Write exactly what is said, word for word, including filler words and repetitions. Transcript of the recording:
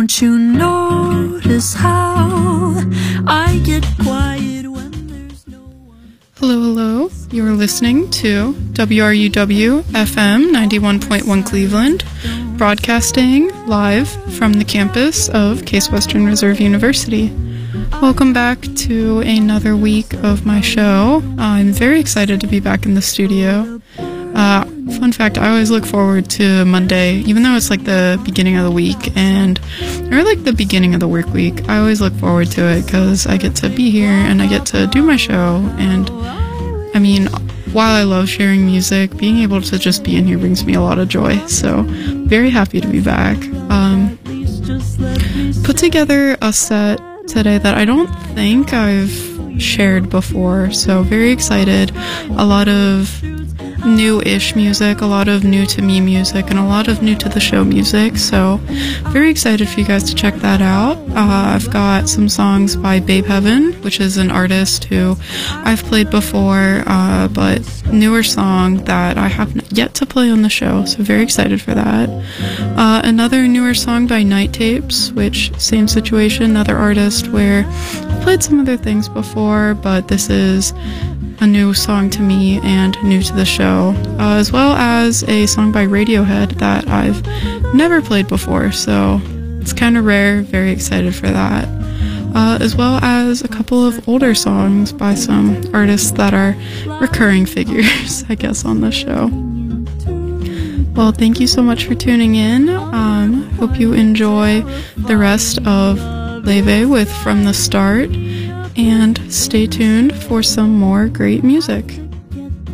Don't you notice how I get quiet when there's no one? Hello, hello. You're listening to W R U W F M ninety-one point one Cleveland, broadcasting live from the campus of Case Western Reserve University. Welcome back to another week of my show. I'm very excited to be back in the studio. Uh, fun fact, I always look forward to Monday, even though it's like the beginning of the week and, or like the beginning of the work week. I always look forward to it because I get to be here and I get to do my show. And I mean, while I love sharing music, being able to just be in here brings me a lot of joy. So very happy to be back. Um, put together a set today that I don't think I've shared before. So very excited. A lot of new-ish music, a lot of new-to-me music, and a lot of new-to-the-show music, so very excited for you guys to check that out. Uh, I've got some songs by Babe Heaven, which is an artist who I've played before, uh, but newer song that I have yet to play on the show, so very excited for that. Uh, another newer song by Night Tapes, which, same situation, another artist where I've played some of their things before, but this is a new song to me and new to the show, uh, as well as a song by Radiohead that I've never played before, so it's kind of rare. Very excited for that, uh, as well as a couple of older songs by some artists that are recurring figures, I guess, on the show. Well, thank you so much for tuning in. Um, hope you enjoy the rest of Leve with From the Start, and stay tuned for some more great music.